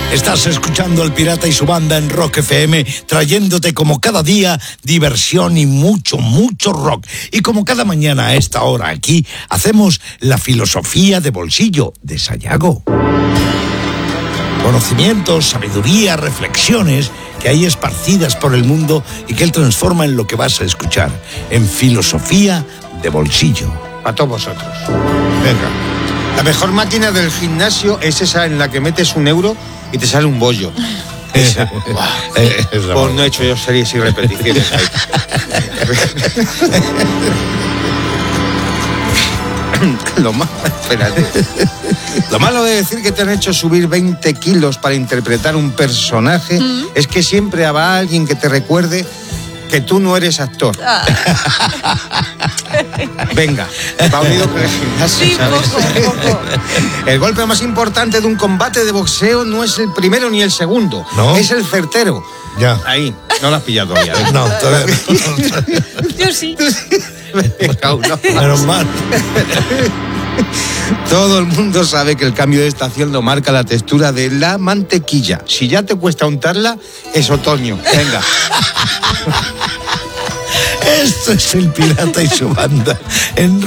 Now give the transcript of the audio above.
Estás escuchando al Pirata y su banda en Rock FM, trayéndote como cada día diversión y mucho, mucho rock. Y como cada mañana a esta hora aquí, hacemos la filosofía de bolsillo de Sayago. Conocimientos, sabiduría, reflexiones que hay esparcidas por el mundo y que él transforma en lo que vas a escuchar, en filosofía de bolsillo. A todos vosotros. Venga. La mejor máquina del gimnasio es esa en la que metes €1 y te sale un bollo. Esa. Pues no he hecho yo series y repeticiones ahí. Lo malo de decir que te han hecho subir 20 kilos para interpretar un personaje es que siempre habrá alguien que te recuerde que tú no eres actor. Venga, va unido con el gimnasio, sí, ¿sabes? poco. El golpe más importante de un combate de boxeo no es el primero ni el segundo, ¿no? Es el certero. Ya. Ahí, no lo has pillado todavía. No, todavía no. Yo sí. Menos mal. Todo el mundo sabe que el cambio de estación lo marca la textura de la mantequilla. Si ya te cuesta untarla, es otoño. Venga. Esto es el Pirata y su banda en